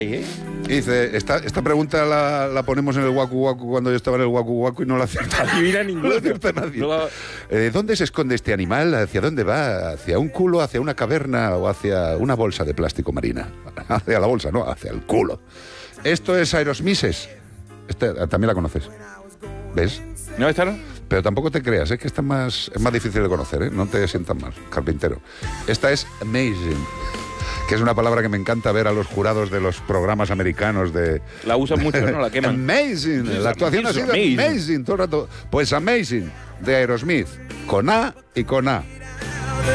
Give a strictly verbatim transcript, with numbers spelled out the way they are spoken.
¿Eh? Y dice, esta, esta pregunta la, la ponemos en el Waku Waku cuando yo estaba en el Waku Waku y no la acierta, Adivina no ninguno. la acierta nadie. No la- Eh, ¿Dónde se esconde este animal? ¿Hacia dónde va? ¿Hacia un culo, hacia una caverna o hacia una bolsa de plástico marina? Hacia la bolsa, no, hacia el culo. Esto es Aerosmith. Este, también la conoces. ¿Ves? ¿No esta no? Pero tampoco te creas, es que esta es más, es más difícil de conocer, ¿eh? No te sientas mal, carpintero. Esta es amazing, que es una palabra que me encanta ver a los jurados de los programas americanos de... La usan mucho, ¿no? La queman. Amazing, la actuación ha sido Amazing. amazing todo el rato. Pues amazing, de Aerosmith, con A y con A.